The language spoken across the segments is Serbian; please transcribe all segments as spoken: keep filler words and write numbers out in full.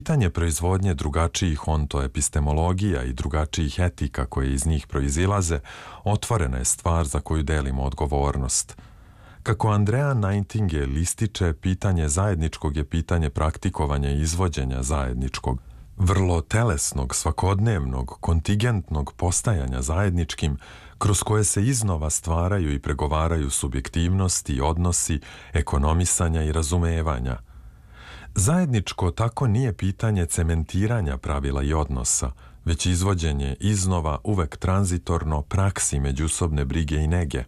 Pitanje proizvodnje drugačijih ontoepistemologija i drugačijih etika koje iz njih proizilaze otvorena je stvar za koju delimo odgovornost. Kako Andrea Nightingale ističe, pitanje zajedničkog je pitanje praktikovanja i izvođenja zajedničkog, vrlo telesnog, svakodnevnog, kontingentnog postajanja zajedničkim, kroz koje se iznova stvaraju i pregovaraju subjektivnosti, odnosi, ekonomisanja i razumevanja. Zajedničko tako nije pitanje cementiranja pravila i odnosa, već izvođenje iznova uvek tranzitorno praksi međusobne brige i nege.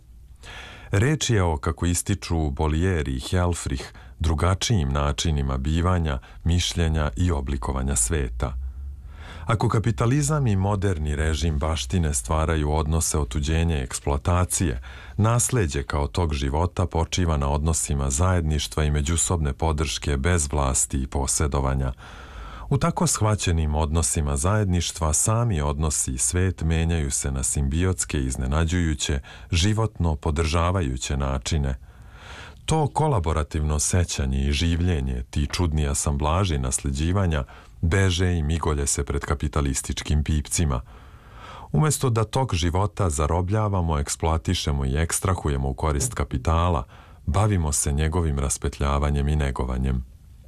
Reč je o, kako ističu Bolyai i Helfrich, drugačijim načinima bivanja, mišljenja i oblikovanja sveta. Ako kapitalizam i moderni režim baštine stvaraju odnose otuđenja i eksploatacije, nasleđe kao tog života počiva na odnosima zajedništva i međusobne podrške bez vlasti i posjedovanja. U tako shvaćenim odnosima zajedništva sami odnosi i svet menjaju se na simbiotske, iznenađujuće, životno podržavajuće načine. To kolaborativno sećanje i življenje, ti čudni asamblaži nasleđivanja, beže i migolje se pred kapitalističkim pipcima. Umjesto da tog života zarobljavamo, eksploatišemo i ekstrahujemo u korist kapitala, bavimo se njegovim raspetljavanjem i negovanjem.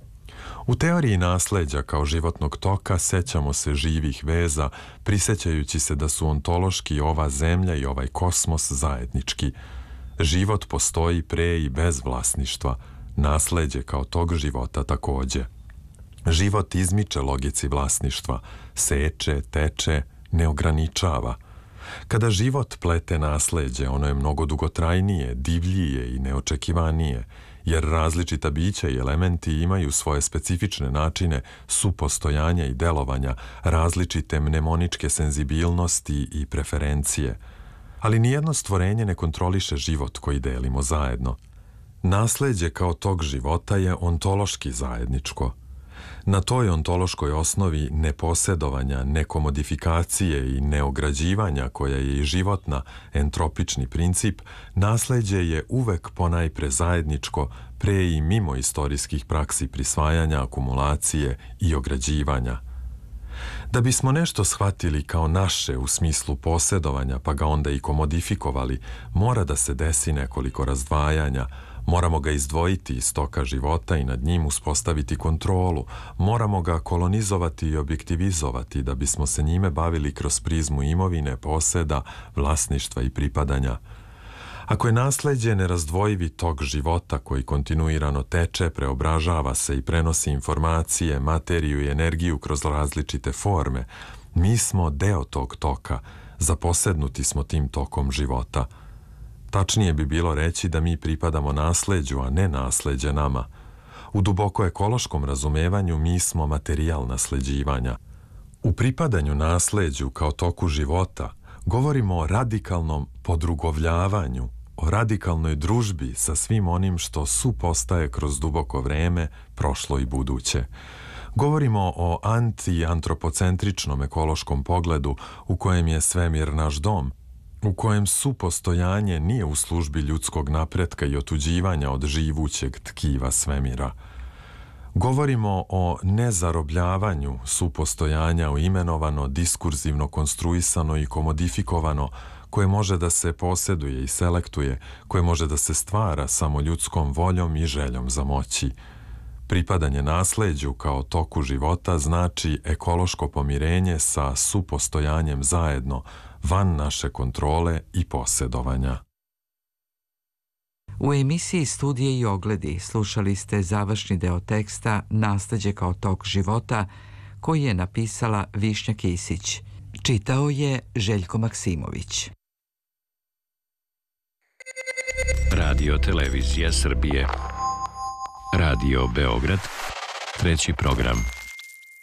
U teoriji nasleđa kao životnog toka sećamo se živih veza, prisećajući se da su ontološki ova zemlja i ovaj kosmos zajednički. Život postoji pre i bez vlasništva, nasleđe kao tog života takođe. Život izmiče logici vlasništva, seče, teče, ne ograničava. Kada život plete nasleđe, ono je mnogo dugotrajnije, divljije i neočekivanije, jer različita bića i elementi imaju svoje specifične načine supostojanja i delovanja, različite mnemoničke senzibilnosti i preferencije. Ali nijedno stvorenje ne kontroliše život koji delimo zajedno. Nasleđe kao tog života je ontološki zajedničko. Na toj ontološkoj osnovi neposjedovanja, nekomodifikacije i neograđivanja, koja je i životna, entropični princip, nasleđe je uvek ponajpre zajedničko, pre i mimo istorijskih praksi prisvajanja, akumulacije i ograđivanja. Da bismo nešto shvatili kao naše u smislu posjedovanja, pa ga onda i komodifikovali, mora da se desi nekoliko razdvajanja. Moramo ga izdvojiti iz toka života i nad njim uspostaviti kontrolu. Moramo ga kolonizovati i objektivizovati da bismo se njime bavili kroz prizmu imovine, poseda, vlasništva i pripadanja. Ako je nasleđe nerazdvojivi tok života koji kontinuirano teče, preobražava se i prenosi informacije, materiju i energiju kroz različite forme, mi smo deo tog toka, zaposednuti smo tim tokom života. Tačnije bi bilo reći da mi pripadamo nasleđu, a ne nasleđe nama. U duboko ekološkom razumevanju mi smo materijal nasleđivanja. U pripadanju nasleđu kao toku života govorimo o radikalnom podrugovljavanju, o radikalnoj družbi sa svim onim što supostaje kroz duboko vreme, prošlo i buduće. Govorimo o anti-antropocentričnom ekološkom pogledu u kojem je svemir naš dom, u kojem supostojanje nije u službi ljudskog napretka i otuđivanja od živućeg tkiva svemira. Govorimo o nezarobljavanju supostojanja u imenovano, diskurzivno konstruisano i komodifikovano, koje može da se posjeduje i selektuje, koje može da se stvara samo ljudskom voljom i željom za moći. Pripadanje nasleđu kao toku života znači ekološko pomirenje sa supostojanjem zajedno, van naše kontrole i posjedovanja. U emisiji Studije i ogledi slušali ste završni deo teksta Nasleđe kao tok života, koji je napisala Višnja Kisić. Čitao je Željko Maksimović. Radio Televizija Srbije. Radio Beograd. Treći program.